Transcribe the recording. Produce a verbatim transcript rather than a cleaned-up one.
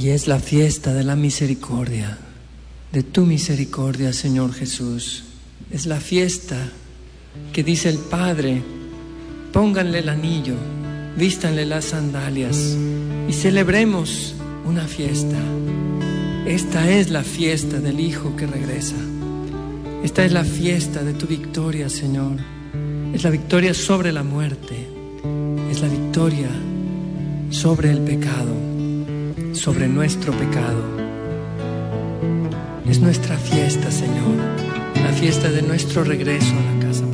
Y es la fiesta de la misericordia, de tu misericordia, Señor Jesús. Es la fiesta que dice el Padre: pónganle el anillo, vístanle las sandalias y celebremos una fiesta. Esta es la fiesta del Hijo que regresa. Esta es la fiesta de tu victoria, Señor. Es la victoria sobre la muerte. Es la victoria sobre el pecado, sobre nuestro pecado. Es nuestra fiesta, Señor, la fiesta de nuestro regreso a la casa.